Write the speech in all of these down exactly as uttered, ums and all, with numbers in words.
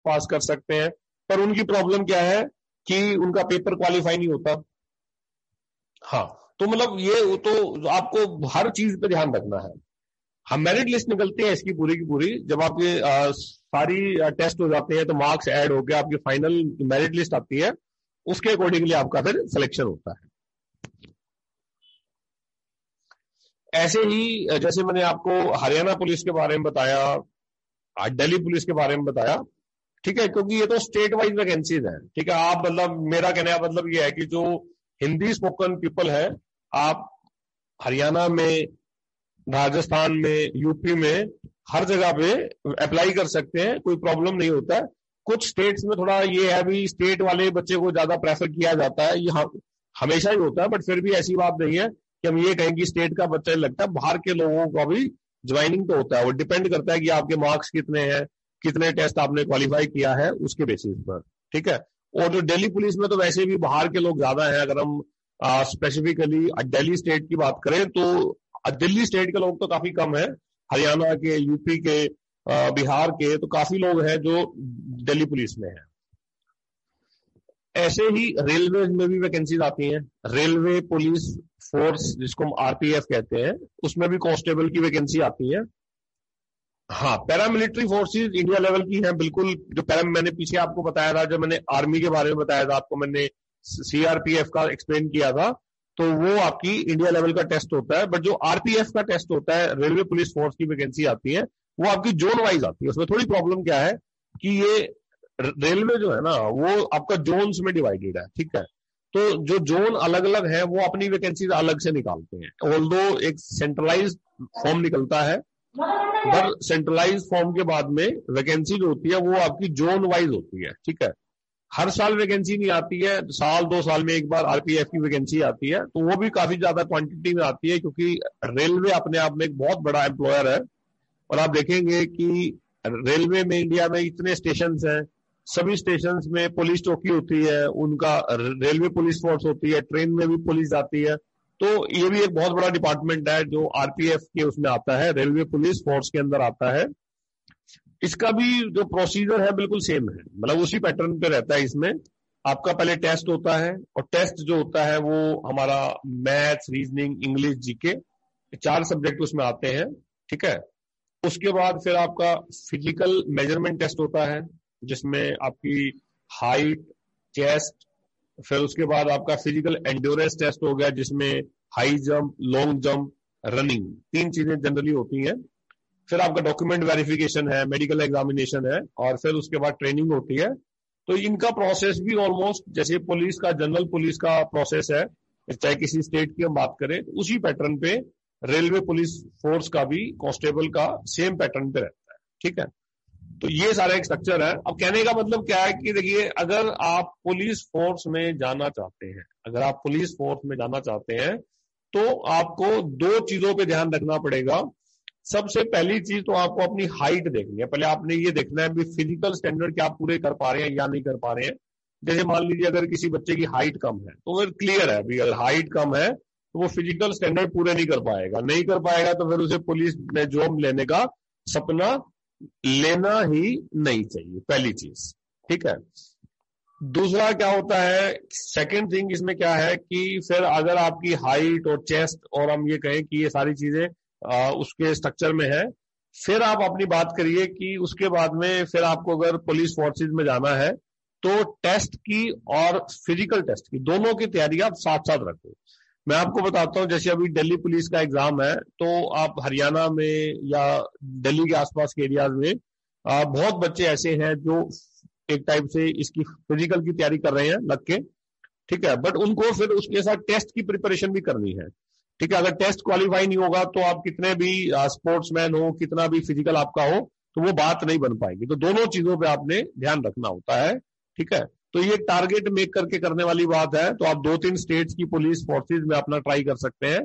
पास कर सकते हैं, पर उनकी प्रॉब्लम क्या है कि उनका पेपर क्वालिफाई नहीं होता। हाँ, तो मतलब ये तो आपको हर चीज पे ध्यान रखना है। हम मेरिट लिस्ट निकलती है इसकी पूरी की पूरी, जब आपके आ, सारी आ, टेस्ट हो जाते हैं तो मार्क्स ऐड होकर आपकी फाइनल मेरिट लिस्ट आती है, उसके अकॉर्डिंगली आपका फिर सिलेक्शन होता है। ऐसे ही जैसे मैंने आपको हरियाणा पुलिस के बारे में बताया, दिल्ली पुलिस के बारे में बताया, ठीक है, क्योंकि ये तो स्टेट वाइज वैकेंसीज है। ठीक है, आप मतलब मेरा कहने का मतलब ये है कि जो हिंदी स्पोकन पीपल है, आप हरियाणा में, राजस्थान में, यूपी में, हर जगह पे अप्लाई कर सकते हैं, कोई प्रॉब्लम नहीं होता है। कुछ स्टेट्स में थोड़ा ये है भी स्टेट वाले बच्चे को ज्यादा प्रेफर किया जाता है, ये हमेशा ही होता है, बट फिर भी ऐसी बात नहीं है कि हम ये कहें कि स्टेट का बच्चा लगता है, बाहर के लोगों का भी ज्वाइनिंग तो होता है। वो डिपेंड करता है कि आपके मार्क्स कितने हैं, कितने टेस्ट आपने क्वालिफाई किया है, उसके बेसिस पर। ठीक है, और जो दिल्ली पुलिस में तो वैसे भी बाहर के लोग ज्यादा हैं। अगर हम स्पेसिफिकली दिल्ली स्टेट की बात करें तो दिल्ली स्टेट के लोग तो काफी कम है, हरियाणा के, यूपी के, बिहार के तो काफी लोग हैं जो दिल्ली पुलिस में हैं। ऐसे ही रेलवे में भी वैकेंसीज आती हैं, रेलवे पुलिस फोर्स जिसको हम आरपीएफ कहते हैं, उसमें भी कांस्टेबल की वैकेंसी आती है। हाँ, पैरामिलिट्री फोर्सेस इंडिया लेवल की हैं बिल्कुल, जो पैरा मैंने पीछे आपको बताया था, जब मैंने आर्मी के बारे में बताया था आपको, मैंने सीआरपीएफ का एक्सप्लेन किया था, तो वो आपकी इंडिया लेवल का टेस्ट होता है। बट जो आरपीएफ का टेस्ट होता है, रेलवे पुलिस फोर्स की वैकेंसी आती है, वो आपकी जोन वाइज आती है। उसमें थोड़ी प्रॉब्लम क्या है कि ये रेलवे जो है ना, वो आपका जोन्स में डिवाइडेड है। ठीक है, तो जो जोन अलग अलग है वो अपनी वैकेंसी अलग से निकालते हैं। ऑल्दो एक सेंट्रलाइज फॉर्म निकलता है, पर सेंट्रलाइज फॉर्म के बाद में वैकेंसी जो होती है वो आपकी जोन वाइज होती है। ठीक है, हर साल वैकेंसी नहीं आती है, साल दो साल में एक बार आरपीएफ की वैकेंसी आती है, तो वो भी काफी ज्यादा क्वांटिटी में आती है, क्योंकि रेलवे अपने आप में एक बहुत बड़ा एम्प्लॉयर है। और आप देखेंगे कि रेलवे में इंडिया में इतने स्टेशन हैं, सभी स्टेशन में पुलिस चौकी होती है, उनका रेलवे पुलिस फोर्स होती है, ट्रेन में भी पुलिस आती है, तो ये भी एक बहुत बड़ा डिपार्टमेंट है जो आरपीएफ के उसमें आता है, रेलवे पुलिस फोर्स के अंदर आता है। इसका भी जो प्रोसीजर है बिल्कुल सेम है, मतलब उसी पैटर्न पे रहता है। इसमें आपका पहले टेस्ट होता है, और टेस्ट जो होता है वो हमारा मैथ्स, रीजनिंग, इंग्लिश, जीके, चार सब्जेक्ट उसमें आते हैं। ठीक है, उसके बाद फिर आपका फिजिकल मेजरमेंट टेस्ट होता है, जिसमें आपकी हाइट, चेस्ट, फिर उसके बाद आपका फिजिकल एंड्योरेंस टेस्ट हो गया, जिसमें high jump, long jump, running, तीन चीजें जनरली होती हैं। फिर आपका डॉक्यूमेंट वेरिफिकेशन है, मेडिकल एग्जामिनेशन है, और फिर उसके बाद ट्रेनिंग होती है। तो इनका प्रोसेस भी ऑलमोस्ट जैसे पुलिस का, जनरल पुलिस का प्रोसेस है, चाहे किसी स्टेट की हम बात करें, तो उसी पैटर्न पे रेलवे पुलिस फोर्स का भी, कांस्टेबल का सेम पैटर्न पे रहता है। ठीक है, तो ये सारा एक स्ट्रक्चर है। अब कहने का मतलब क्या है कि देखिए, अगर आप पुलिस फोर्स में जाना चाहते हैं, अगर आप पुलिस फोर्स में जाना चाहते हैं तो आपको दो चीजों पे ध्यान रखना पड़ेगा। सबसे पहली चीज तो आपको अपनी हाइट देखनी है। पहले आपने ये देखना है भी फिजिकल स्टैंडर्ड क्या आप पूरे कर पा रहे हैं या नहीं कर पा रहे हैं। जैसे मान लीजिए अगर किसी बच्चे की हाइट कम है तो फिर क्लियर है भी, अगर हाइट कम है तो वो फिजिकल स्टैंडर्ड पूरे नहीं कर पाएगा, नहीं कर पाएगा तो फिर उसे पुलिस में जॉब लेने का सपना लेना ही नहीं चाहिए, पहली चीज। ठीक है, दूसरा क्या होता है, सेकंड थिंग इसमें क्या है कि फिर अगर आपकी हाइट और चेस्ट और हम ये कहें कि ये सारी चीजें आ, उसके स्ट्रक्चर में है, फिर आप अपनी बात करिए कि उसके बाद में फिर आपको अगर पुलिस फोर्सेज में जाना है तो टेस्ट की और फिजिकल टेस्ट की दोनों की तैयारी आप साथ साथ रखो। मैं आपको बताता हूँ, जैसे अभी दिल्ली पुलिस का एग्जाम है, तो आप हरियाणा में या दिल्ली के आसपास के एरियाज में आ, बहुत बच्चे ऐसे हैं जो एक टाइप से इसकी फिजिकल की तैयारी कर रहे हैं लग के। ठीक है, बट उनको फिर उसके साथ टेस्ट की प्रिपरेशन भी करनी है। ठीक है, अगर टेस्ट क्वालिफाई नहीं होगा तो आप कितने भी स्पोर्ट्समैन हो, कितना भी फिजिकल आपका हो, तो वो बात नहीं बन पाएगी। तो दोनों चीजों पे आपने ध्यान रखना होता है। ठीक है, तो ये टारगेट मेक करके करने वाली बात है। तो आप दो तीन स्टेट्स की पुलिस फोर्सेज में अपना ट्राई कर सकते हैं,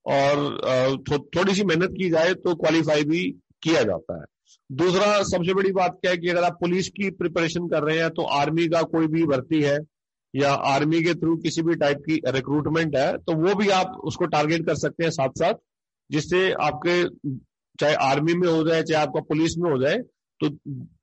और थो, थोड़ी सी मेहनत की जाए तो क्वालिफाई भी किया जाता है। दूसरा सबसे बड़ी बात क्या है कि अगर आप पुलिस की प्रिपरेशन कर रहे हैं तो आर्मी का कोई भी भर्ती है या आर्मी के थ्रू किसी भी टाइप की रिक्रूटमेंट है, तो वो भी आप उसको टारगेट कर सकते हैं साथ साथ, जिससे आपके चाहे आर्मी में हो जाए चाहे आपका पुलिस में हो जाए, तो